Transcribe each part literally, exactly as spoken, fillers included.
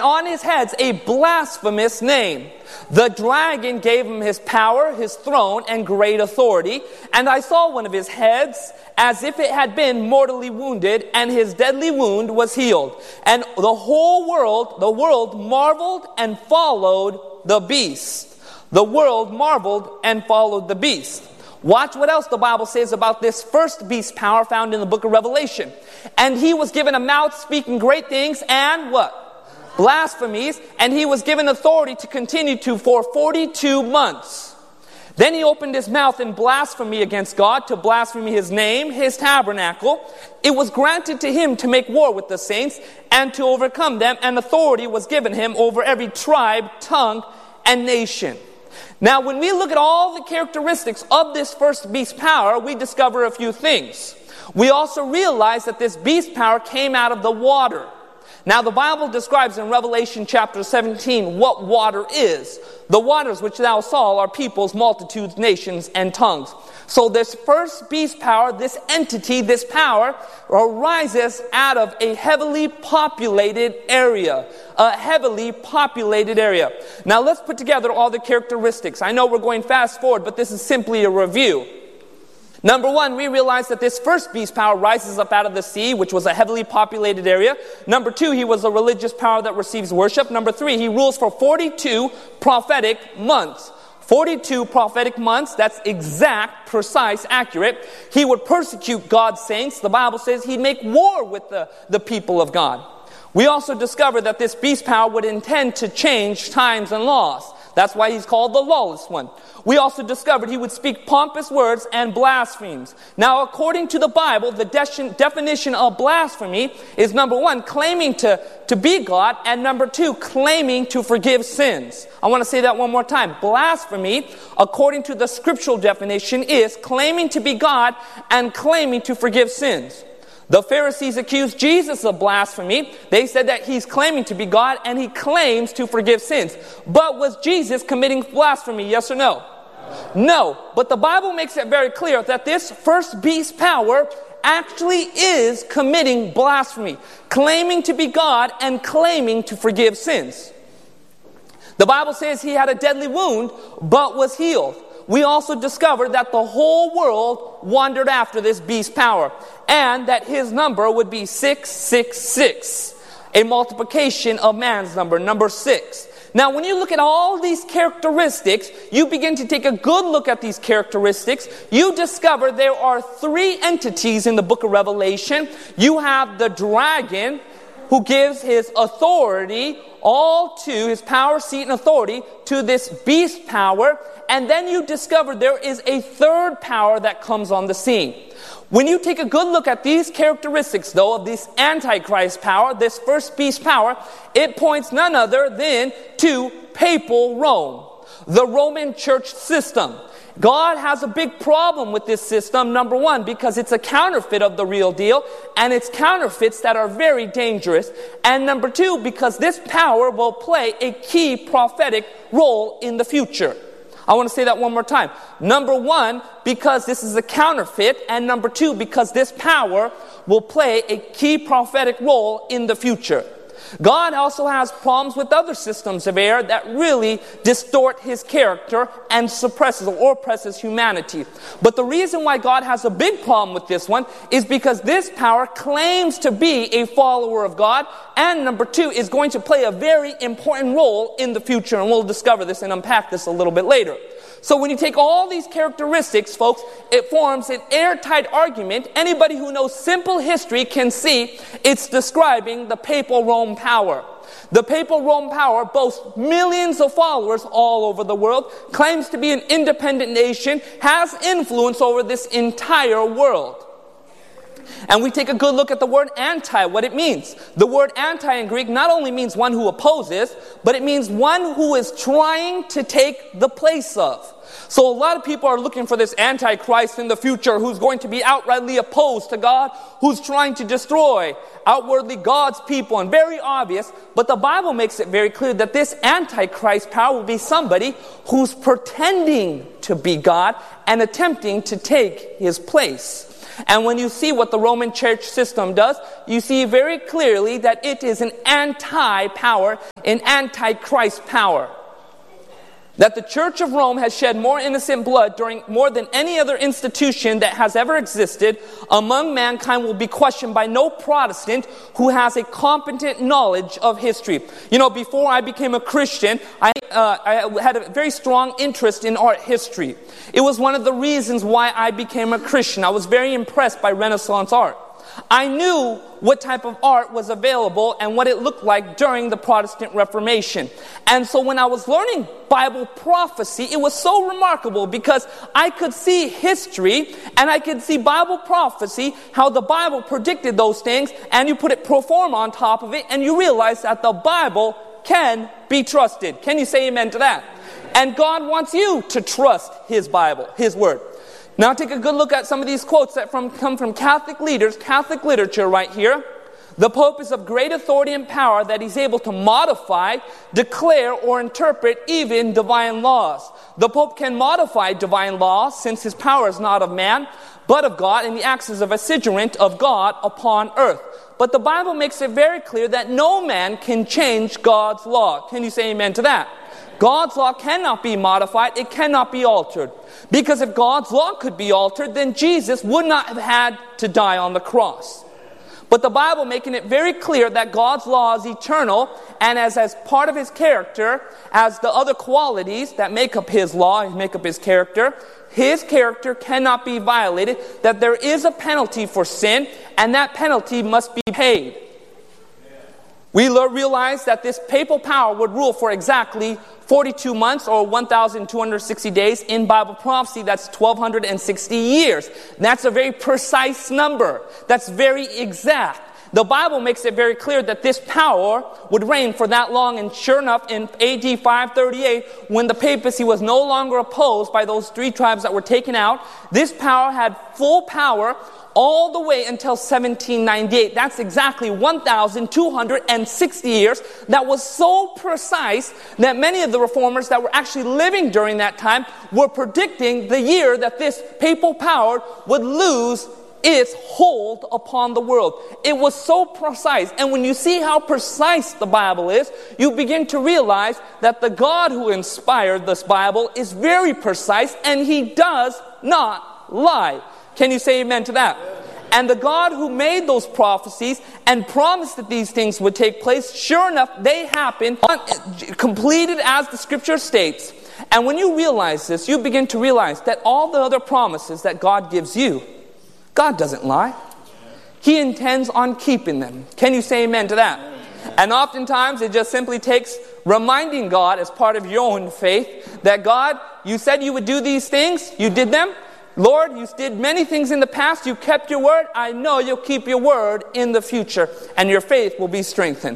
on his heads a blasphemous name. The dragon gave him his power, his throne, and great authority. And I saw one of his heads as if it had been mortally wounded, and his deadly wound was healed. And the whole world, the world marveled and followed the beast. The world marveled and followed the beast. Watch what else the Bible says about this first beast power found in the book of Revelation. And he was given a mouth speaking great things and what? Blasphemies. And he was given authority to continue to for forty-two months. Then he opened his mouth in blasphemy against God, to blaspheme his name, his tabernacle. It was granted to him to make war with the saints and to overcome them. And authority was given him over every tribe, tongue, and nation. Now, when we look at all the characteristics of this first beast power, we discover a few things. We also realize that this beast power came out of the water. Now, the Bible describes in Revelation chapter seventeen what water is. The waters which thou saw are peoples, multitudes, nations, and tongues. So this first beast power, this entity, this power, arises out of a heavily populated area. A heavily populated area. Now, let's put together all the characteristics. I know we're going fast forward, but this is simply a review. Number one, we realize that this first beast power rises up out of the sea, which was a heavily populated area. Number two, he was a religious power that receives worship. Number three, he rules for forty-two prophetic months. forty-two prophetic months, that's exact, precise, accurate. He would persecute God's saints. The Bible says he'd make war with the, the people of God. We also discover that this beast power would intend to change times and laws. That's why he's called the lawless one. We also discovered he would speak pompous words and blasphemes. Now, according to the Bible, the de- definition of blasphemy is, number one, claiming to, to be God, and number two, claiming to forgive sins. I want to say that one more time. Blasphemy, according to the scriptural definition, is claiming to be God and claiming to forgive sins. The Pharisees accused Jesus of blasphemy. They said that he's claiming to be God and he claims to forgive sins. But was Jesus committing blasphemy, yes or no? No. But the Bible makes it very clear that this first beast power actually is committing blasphemy, claiming to be God and claiming to forgive sins. The Bible says he had a deadly wound but was healed. We also discovered that the whole world wandered after this beast power, and that his number would be six six six, a multiplication of man's number, number six. Now, when you look at all these characteristics, you begin to take a good look at these characteristics. You discover there are three entities in the book of Revelation. You have the dragon, who gives his authority all to his power, seat, and authority to this beast power. And then you discover there is a third power that comes on the scene. When you take a good look at these characteristics, though, of this Antichrist power, this first beast power, it points none other than to papal Rome, the Roman church system. God has a big problem with this system, number one, because it's a counterfeit of the real deal, and it's counterfeits that are very dangerous. And number two, because this power will play a key prophetic role in the future. I want to say that one more time. Number one, because this is a counterfeit, and number two, because this power will play a key prophetic role in the future. God also has problems with other systems of air that really distort his character and suppresses or oppresses humanity. But the reason why God has a big problem with this one is because this power claims to be a follower of God, and number two, is going to play a very important role in the future, and we'll discover this and unpack this a little bit later. So when you take all these characteristics, folks, it forms an airtight argument. Anybody who knows simple history can see it's describing the papal Rome power. The papal Rome power boasts millions of followers all over the world, claims to be an independent nation, has influence over this entire world. And we take a good look at the word anti, what it means. The word anti in Greek not only means one who opposes, but it means one who is trying to take the place of. So a lot of people are looking for this Antichrist in the future who's going to be outrightly opposed to God, who's trying to destroy outwardly God's people, and very obvious. But the Bible makes it very clear that this Antichrist power will be somebody who's pretending to be God and attempting to take his place. And when you see what the Roman church system does, you see very clearly that it is an anti-power, an anti-Christ power. That the Church of Rome has shed more innocent blood during more than any other institution that has ever existed among mankind will be questioned by no Protestant who has a competent knowledge of history. You know, before I became a Christian, I, uh, I had a very strong interest in art history. It was one of the reasons why I became a Christian. I was very impressed by Renaissance art. I knew what type of art was available and what it looked like during the Protestant Reformation. And so when I was learning Bible prophecy, it was so remarkable because I could see history and I could see Bible prophecy, how the Bible predicted those things, and you put it pro forma on top of it, and you realize that the Bible can be trusted. Can you say amen to that? And God wants you to trust His Bible, His Word. Now take a good look at some of these quotes that from, come from Catholic leaders, Catholic literature right here. The Pope is of great authority and power that he's able to modify, declare, or interpret even divine laws. The Pope can modify divine laws since his power is not of man, but of God, and he acts as a vicegerent of God upon earth. But the Bible makes it very clear that no man can change God's law. Can you say amen to that? God's law cannot be modified. It cannot be altered. Because if God's law could be altered, then Jesus would not have had to die on the cross. But the Bible making it very clear that God's law is eternal, and as, as part of His character, as the other qualities that make up His law, make up His character, His character cannot be violated, that there is a penalty for sin, and that penalty must be paid. We realize that this papal power would rule for exactly forty-two months or one thousand two hundred sixty days. In Bible prophecy, that's twelve sixty years. That's a very precise number. That's very exact. The Bible makes it very clear that this power would reign for that long, and sure enough, in A D five thirty-eight, when the papacy was no longer opposed by those three tribes that were taken out, this power had full power all the way until seventeen ninety-eight. That's exactly one thousand two hundred sixty years. That was so precise that many of the reformers that were actually living during that time were predicting the year that this papal power would lose its hold upon the world. It was so precise. And when you see how precise the Bible is, you begin to realize that the God who inspired this Bible is very precise, and He does not lie. Can you say amen to that? And the God who made those prophecies and promised that these things would take place, sure enough, they happened, completed as the Scripture states. And when you realize this, you begin to realize that all the other promises that God gives you, God doesn't lie. He intends on keeping them. Can you say amen to that? And oftentimes it just simply takes reminding God as part of your own faith that God, you said you would do these things, you did them. Lord, you did many things in the past, you kept your word, I know you'll keep your word in the future, and your faith will be strengthened.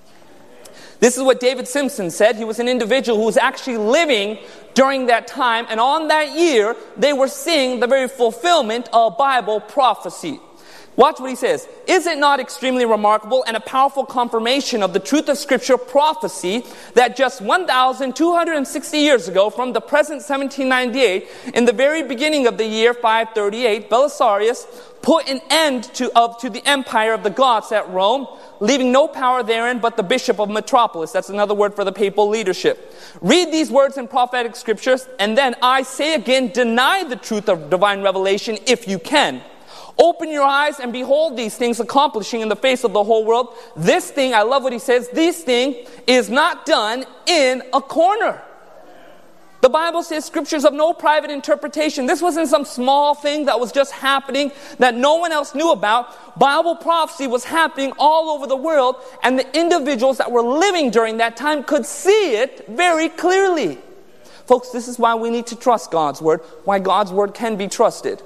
This is what David Simpson said. He was an individual who was actually living during that time, and on that year, they were seeing the very fulfillment of Bible prophecy. Watch what he says. Is it not extremely remarkable and a powerful confirmation of the truth of Scripture prophecy that just one thousand two hundred sixty years ago, from the present seventeen ninety-eight, in the very beginning of the year five thirty-eight, Belisarius put an end to, of, to the empire of the Goths at Rome, leaving no power therein but the bishop of Metropolis. That's another word for the papal leadership. Read these words in prophetic scriptures, and then I say again, deny the truth of divine revelation if you can. Open your eyes and behold these things accomplishing in the face of the whole world. This thing, I love what he says, this thing is not done in a corner. The Bible says scriptures of no private interpretation. This wasn't some small thing that was just happening that no one else knew about. Bible prophecy was happening all over the world, and the individuals that were living during that time could see it very clearly. Folks, this is why we need to trust God's word, why God's word can be trusted.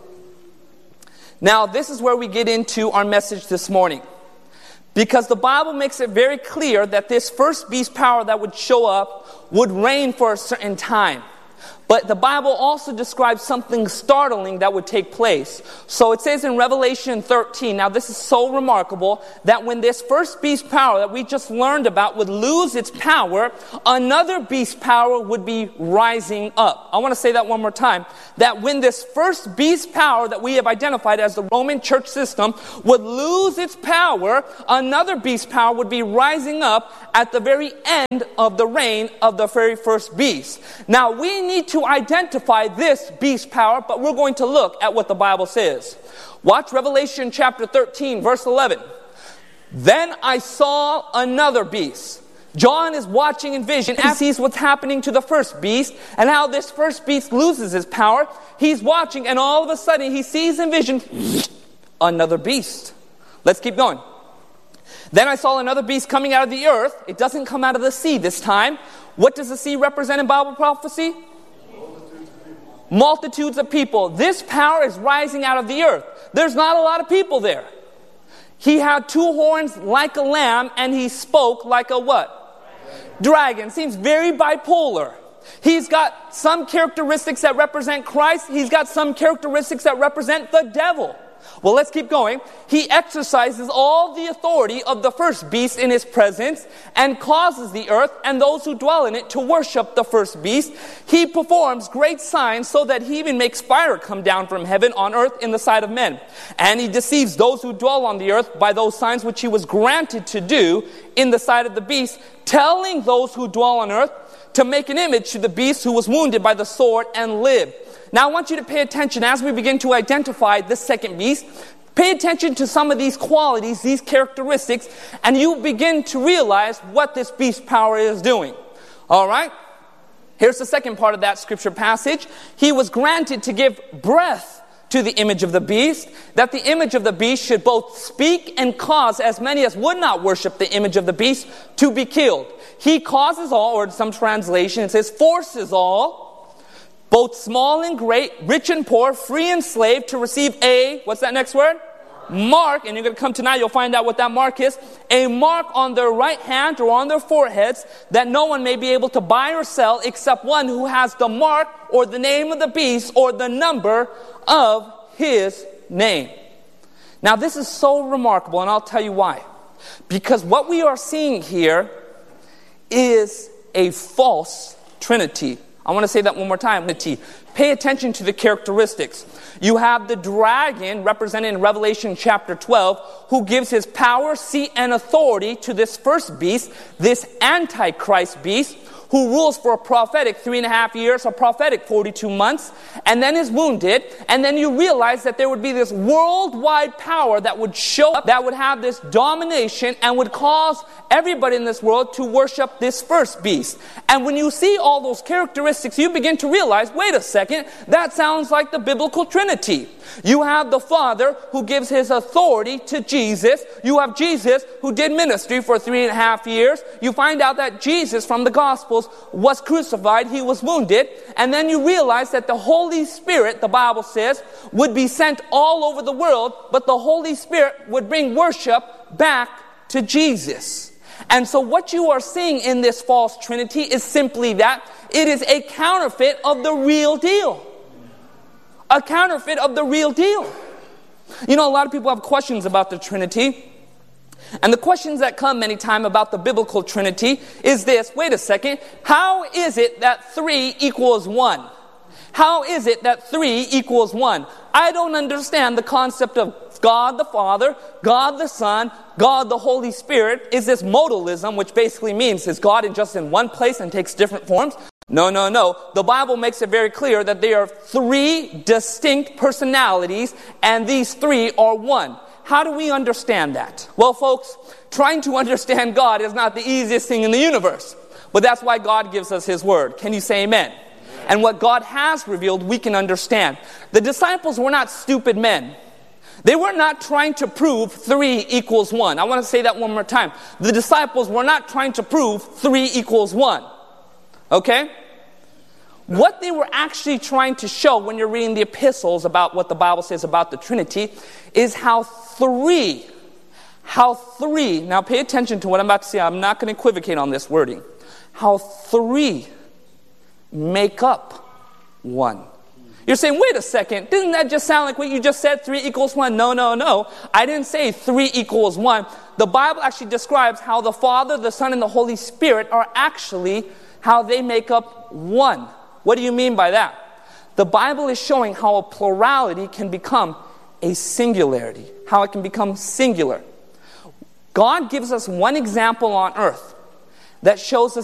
Now, this is where we get into our message this morning. Because the Bible makes it very clear that this first beast power that would show up would reign for a certain time. But the Bible also describes something startling that would take place. So it says in Revelation thirteen, now this is so remarkable, that when this first beast power that we just learned about would lose its power, another beast power would be rising up. I want to say that one more time. That when this first beast power that we have identified as the Roman church system would lose its power, another beast power would be rising up at the very end of the reign of the very first beast. Now we need to identify this beast power, but we're going to look at what the Bible says. Watch Revelation chapter thirteen, verse eleven. Then I saw another beast. John is watching in vision and sees what's happening to the first beast and how this first beast loses his power. He's watching, and all of a sudden he sees in vision another beast. Let's keep going. Then I saw another beast coming out of the earth. It doesn't come out of the sea this time. What does the sea represent in Bible prophecy? Multitudes of people. This power is rising out of the earth. There's not a lot of people there. He had two horns like a lamb, and he spoke like a what? Dragon. Seems very bipolar. He's got some characteristics that represent Christ. He's got some characteristics that represent the devil. Well, let's keep going. He exercises all the authority of the first beast in his presence and causes the earth and those who dwell in it to worship the first beast. He performs great signs so that he even makes fire come down from heaven on earth in the sight of men. And he deceives those who dwell on the earth by those signs which he was granted to do in the sight of the beast, telling those who dwell on earth to make an image to the beast who was wounded by the sword and lived. Now I want you to pay attention as we begin to identify the second beast. Pay attention to some of these qualities, these characteristics, and you begin to realize what this beast power is doing. All right? Here's the second part of that scripture passage. He was granted to give breath to the image of the beast, that the image of the beast should both speak and cause as many as would not worship the image of the beast to be killed. He causes all, or in some translation it says forces all, both small and great, rich and poor, free and slave, to receive a, what's that next word? Mark. And you're going to come tonight, you'll find out what that mark is. A mark on their right hand or on their foreheads, that no one may be able to buy or sell except one who has the mark or the name of the beast or the number of his name. Now this is so remarkable, and I'll tell you why. Because what we are seeing here is a false trinity. I want to say that one more time. Pay attention to the characteristics. You have the dragon represented in Revelation chapter twelve, who gives his power, seat, and authority to this first beast, this Antichrist beast, who rules for a prophetic three and a half years, a prophetic forty-two months, and then is wounded. And then you realize that there would be this worldwide power that would show up, that would have this domination and would cause everybody in this world to worship this first beast. And when you see all those characteristics, you begin to realize, wait a second, that sounds like the biblical Trinity. You have the Father who gives his authority to Jesus. You have Jesus who did ministry for three and a half years. You find out that Jesus from the Gospels was crucified, he was wounded, and then you realize that the Holy Spirit, the Bible says, would be sent all over the world, but the Holy Spirit would bring worship back to Jesus. And so what you are seeing in this false trinity is simply that it is a counterfeit of the real deal. A counterfeit of the real deal. You know, a lot of people have questions about the Trinity. And the questions that come many times about the biblical Trinity is this: wait a second, how is it that three equals one? How is it that three equals one? I don't understand the concept of God the Father, God the Son, God the Holy Spirit. Is this modalism, which basically means is God in just in one place and takes different forms? No, no, no. The Bible makes it very clear that there are three distinct personalities, and these three are one. How do we understand that? Well, folks, trying to understand God is not the easiest thing in the universe. But that's why God gives us his word. Can you say amen? And what God has revealed, we can understand. The disciples were not stupid men. They were not trying to prove three equals one. I want to say that one more time. The disciples were not trying to prove three equals one. Okay? What they were actually trying to show when you're reading the epistles about what the Bible says about the Trinity is how three, how three, now pay attention to what I'm about to say. I'm not going to equivocate on this wording. How three make up one. You're saying, wait a second, didn't that just sound like what you just said, three equals one? No, no, no. I didn't say three equals one. The Bible actually describes how the Father, the Son, and the Holy Spirit are actually how they make up one. What do you mean by that? The Bible is showing how a plurality can become a singularity, how it can become singular. God gives us one example on earth that shows us